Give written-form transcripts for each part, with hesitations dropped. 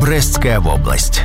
Брэсцкая вобласць.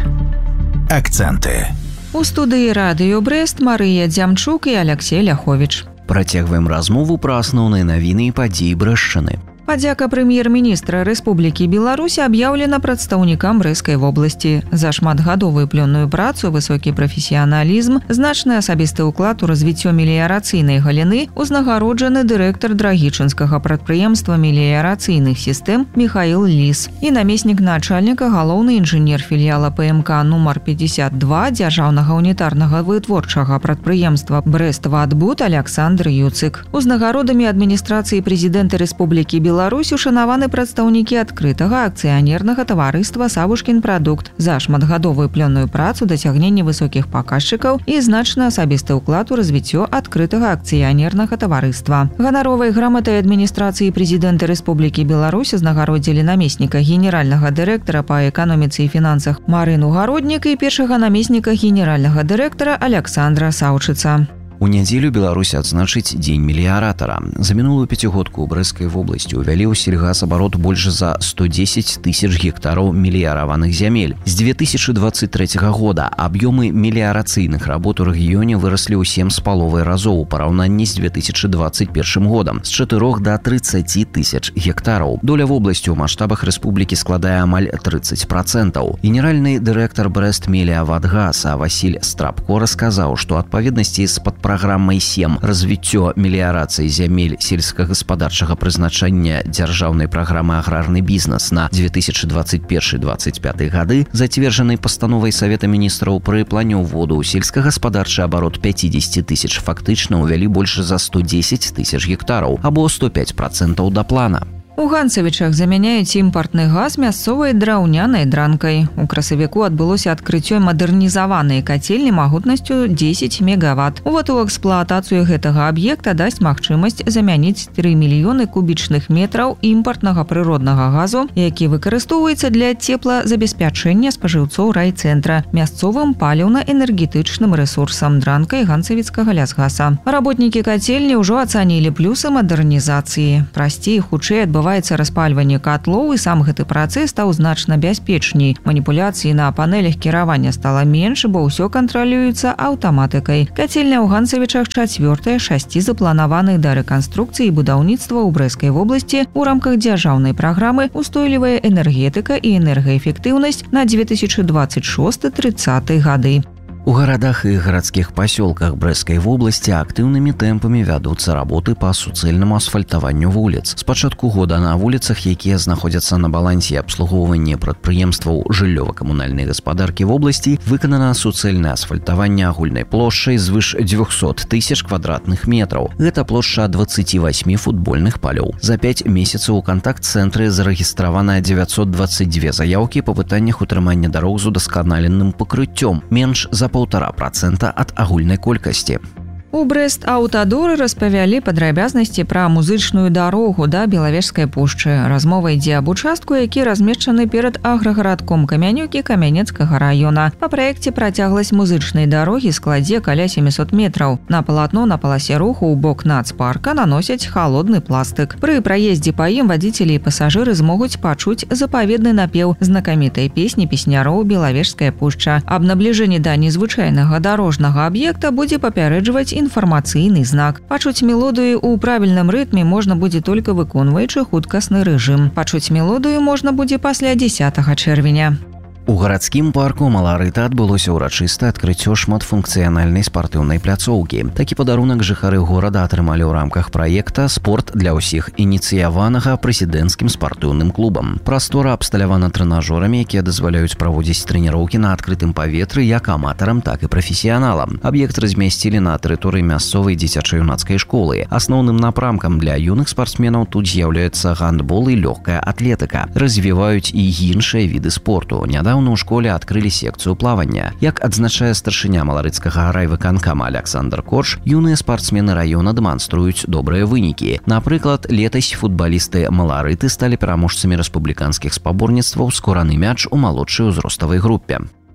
Акцэнты. У студыі радыё Брэст Марыя Дзямчук і Аляксей Ляховіч. Працягваем размову пра асноўныя навіны і падзеі Брэшчыны. Падзяка прэм'ер-міністра Рэспублікі Беларусь аб'яўлена прадстаўнікам Брэсцкай вобласці. За шматгадовую плённую працу, высокі прафесіяналізм, значны асабісты ўклад у развіццё меліярацыйнай галіны узнагароджаны дырэктар драгічынскага прадпрыемства меліярацыйных сістэм Михаил Лис і намеснік начальніка галоўны інжынер філіяла ПМК нумар 52 дзяржаўнага унітарнага вытворчага прадпрыемства Брэст-Ватбуд Аляксандр Юцык. Узнагародамі адміністрацыі прэзідэнта Рэспублікі Беларусь ушанаваны прадстаўнікі адкрытага акцыянернага таварыства «Савушкін прадукт» за шматгадовую плённую працу, дасягненне высокіх паказчыкаў і значны асабісты ўклад у развіццё адкрытага акцыянернага таварыства. Ганаровай граматай адміністрацыі прэзідэнта Рэспублікі Беларусь узнагародзілі намесніка генеральнага дырэктара па эканоміцы і фінансах Марыну Гароднік і першага намесніка генеральнага дырэктара Аляксандра Саўчыца. У нядзелю Беларусь адзначыць дзень меліяратара. За мінулую пяцігодку ў Брэсцкай вобласці ўвялі ў сельгасабарот больш за 110 тысяч гектараў меліяраваных зямель. З 2023 года аб'ёмы меліярацыйных работ у рэгіёне выраслі ў 7,5 разоў у параўнанні з 2021 годам з 4 да 30 тысяч гектараў. Доля вобласці ў маштабах рэспублікі складае амаль 30%. Генеральны дырэктар Брэст-Меліяватгаса Васіль Страбко расказаў, што адпаведнасці з праграмай 7 развіццё меліярацыі зямель сельскагаспадарчага прызначэння дзяржаўнай праграмы аграрны бізнес на 2021-2025 гады, зацверджанай пастановай Савета міністраў пры плане ўводу ў сельскагаспадарчы абарот 50 тысяч фактычна ўвялі больш за 110 тысяч гектараў, або 105% да плана. У Ганцавічах замяняюць імпартны газ мясцовай драўнянай дранкай. У красавіку адбылося адкрыццё мадэрнізаванай кацельні магутнасцю 10 мегаватт. Увод у эксплуатацыю гэтага аб'екта дасць магчымасць замяніць 3 мільёны кубічных метраў імпартнага прыроднага газу, які выкарыстоўваецца для цеплазабеспячэння спажыўцоў райцэнтра мясцовым паліўна-энергетычным рэсурсам дранкай ганцавіцкага лясгаса. Работнікі кацельні ўжо ацанілі плюсы мадэрнізацыі. Прасцей, хутчэй адбываецца распальванне катлоў, і сам гэты працэс стаў значна бяспечней. Маніпуляцыі на панелях кіравання стала менш, бо ўсё кантралюецца аўтаматыкай. Кацельня ў Ганцавічах чацвёртая 6 запланаваных да рэканструкцыі і будаўніцтва ў Брэсцкай вобласці ў рамках дзяржаўнай праграмы «Устойлівая энергетыка і энергаэфектыўнасць» на 2026-30 гады. У гарадах і гарадскіх пасёлках Брэсцкай вобласці актыўнымі тэмпамі вядуцца работы па суцэльнаму асфальтаванню вуліц. З пачатку года на вуліцах, якія знаходзяцца на балансе абслугоўвання прадпрыемстваў жыллёва-камунальнай гаспадаркі вобласці, выканана суцэльнае асфальтаванне агульнай плошчай звыш 200 тысяч квадратных метраў. Гэта плошча 28 футбольных палёў. За 5 месяцаў у кантакт-цэнтры зарэгістравана 922 заяўкі па пытаннях утрымання дарог з удасканаленым пакрыццём, менш за 1,5% ад агульнай колькасці. У Брэст-Аўтадоры распавялі падрабязнасці пра музычную дарогу да Белавежскай пушчы. Размова ідзе аб участку, які размешчаны перад аграгарадком Камянюкі Камянецкага раёна. Па праекце працягласць музычнай дарогі складзе каля 700 метраў. На палатно на паласе руху ў бок нацпарка наносяць халодны пластык. Пры праездзе па ім вадзіцелі і пасажыры змогуць пачуць запаведны напеў знакамітай песні песняроў Белавежская пушча. Аб набліжэнні да незвычайнага дарожнага аб'екта будзе папярэджваць інфармацыйны знак. Пачуць мелодыю ў правільным рытме можна будзе толькі выконваючы хуткасны рэжым. Пачуць мелодыю можна будзе пасля 10 чэрвеня. У гарадскім парку Маларыта адбылося ўрачыстае адкрыццё шматфункцыянальнай спартыўнай пляцоўкі. Такі падарунак жыхары горада атрымалі ў рамках праекта «Спорт для ўсіх», ініцыяванага прэзідэнцкім спартыўным клубам. Прастора абсталявана трэнажорамі, якія дазваляюць праводзіць трэніроўкі на адкрытым паветры як аматарам, так і прафесіяналам. Аб'ект размясцілі на тэрыторыі мясцовай дзіцяча-юнацкай школы. Асноўным напрамкам для юных спартсменаў тут з'яўляецца гандбол і лёгкая атлетыка. Развіваюць і іншыя віды спорту. Нядаўна ў школе адкрылі секцыю плавання. Як адзначае старшыня маларыцкага райвыканкама Аляксандр Корж, юныя спартсмены раёна дэманструюць добрыя вынікі. Напрыклад, летась футбалісты Маларыты сталі пераможцамі рэспубліканскіх спаборніцтваў скораны мяч у малодшай узроставай групе.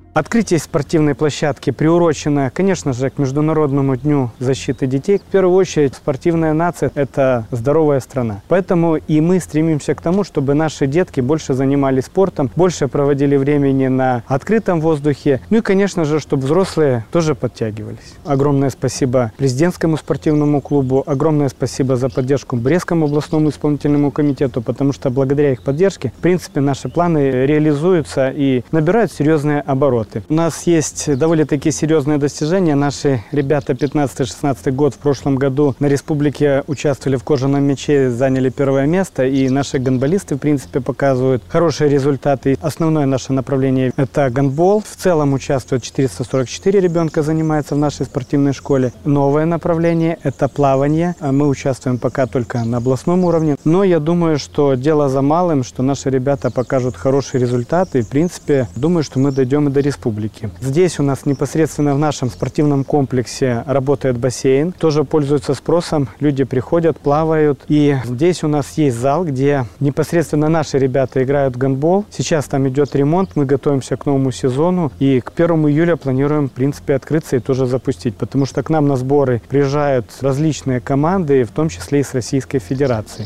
Открытие спортивной площадки приурочено, конечно же, к Международному дню защиты детей. В первую очередь, спортивная нация – это здоровая страна. Поэтому и мы стремимся к тому, чтобы наши детки больше занимались спортом, больше проводили времени на открытом воздухе. Ну и, конечно же, чтобы взрослые тоже подтягивались. Огромное спасибо президентскому спортивному клубу, огромное спасибо за поддержку Брестскому областному исполнительному комитету, потому что благодаря их поддержке, в принципе, наши планы реализуются и набирают серьезные обороты. У нас есть довольно-таки серьезные достижения. Наши ребята 15-16 год в прошлом году на республике участвовали в кожаном мяче, заняли первое место. И наши гандболисты, в принципе, показывают хорошие результаты. Основное наше направление – это гандбол. В целом участвует 444 ребенка, занимается в нашей спортивной школе. Новое направление – это плавание. Мы участвуем пока только на областном уровне. Но я думаю, что дело за малым, что наши ребята покажут хорошие результаты. И, в принципе, думаю, что мы дойдем и до республики. Здесь у нас непосредственно в нашем спортивном комплексе работает бассейн. Тоже пользуется спросом. Люди приходят, плавают. И здесь у нас есть зал, где непосредственно наши ребята играют в гандбол. Сейчас там идет ремонт. Мы готовимся к новому сезону. И к 1 июля планируем, в принципе, открыться и тоже запустить. Потому что к нам на сборы приезжают различные команды, в том числе и с Российской Федерации.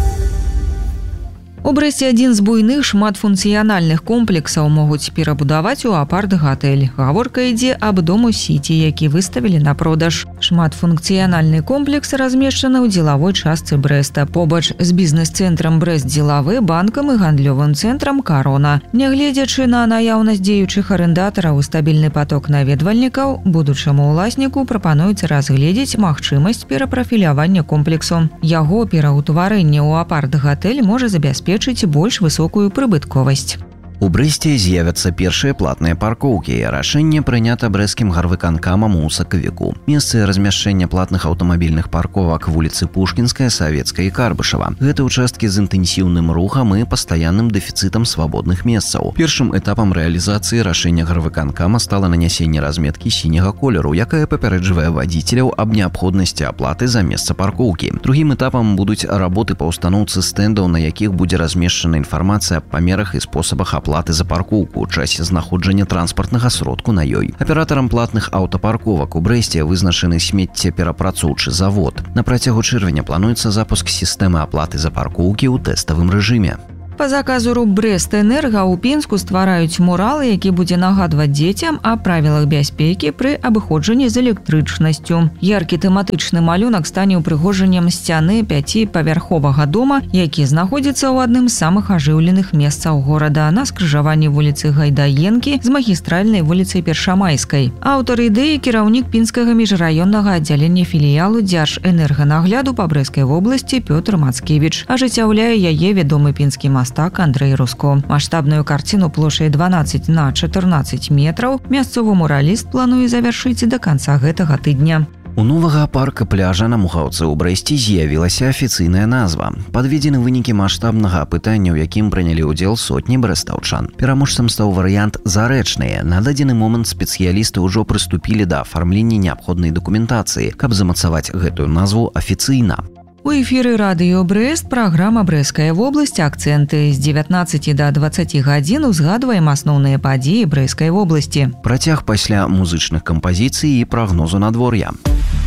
У Брэсце адзін з буйных шматфункцыянальных комплексаў могуць перабудаваць у апарт-гатэль. Гаворка ідзе аб дому Сіці, які выставілі на продаж. Шматфункцыянальны комплекс размешчаны ў дзелавой частцы Брэста, побач з бізнес-цэнтрам Брэст-дзелавы, банкам і гандлёвым цэнтрам Карона. Нягледзячы на наяўнасць дзеючых арэндатараў і стабільны поток наведвальнікаў, будучаму ўласніку прапануецца разгледзець магчымасць перапрафілявання комплексу. Яго пераўтварэнне ў апарт-гатэль можа забяспечыць больш высокую прыбытковасць. У Брэсце з'явяцца першыя платныя паркоўкі. Рашэнне прынята брэсцкім гарвыканкамам у сакавіку. Месцы размяшчэння платных аўтамабільных парковак вуліцы Пушкінская, Савецкая і Карбышева. Гэта участкі з інтэнсіўным рухам і пастаянным дэфіцытам свабодных месцаў. Першым этапам рэалізацыі рашэння гарвыканкама стала нанясенне разметкі сіняга колеру, якая папярэджвае вадзіцеляў аб неабходнасці аплаты за месца паркоўкі. Другім этапам будуць работы па ўстаноўцы стэндаў, на якіх будзе размешчана інфармацыя аб памерах і спосабах аплаты за паркоўку ў часе знаходжання транспартнага сродку на ёй. Аператарам платных аўтапарковак у Брэсце вызначаны смеццеперапрацоўчы завод. На працягу чэрвеня плануецца запуск сістэмы аплаты за паркоўкі ў тэставым рэжыме. Па заказу РУП Брэст-Энерга ў Пінску ствараюць мурал, які будзе нагадваць дзецям аб правілах бяспекі пры абыходжанні з электрычнасцю. Яркі тэматычны малюнак стане ўпрыгожаннем сцяны 5павярховага дома, які знаходзіцца ў адным з самых ажыўленых месцаў горада на скрыжаванні вуліцы Гайдаенкі з магістральнай вуліцай Першамайскай. Аўтар ідэі кіраўнік Пінскага міжраённага аддзялення філіялу Дзяржэнерганагляду па Брэсцкай вобласці Пётр Мацкевіч. Ажыццяўляе яе вядомы пінскі мастак Андрэй Руско. Маштабную карціну плошай 12 на 14 метраў мясцовы мураліст плануе завяршыць да канца гэтага тыдня. У новага парка пляжа на Мухаўцы ў Брэсце з'явілася афіцыйная назва. Падведзены вынікі маштабнага апытання, у якім прынялі ўдзел сотні брэстаўчан. Пераможцам стаў варыянт «Зарэчныя». На дадзены момант спецыялісты ўжо прыступілі да афармлення неабходнай дакументацыі, каб замацаваць гэтую назву афіцыйна. У эфіры радыё Брэст праграма «Брэсцкая вобласць. Акцэнты». З 19 да 20 гадзін узгадваем асноўныя падзеі Брэсцкай вобласці. Працяг пасля музычных кампазіцый і прагнозу надвор'я.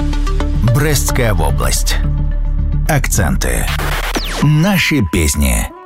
Брэсцкая вобласць. Акценты. Наши песни.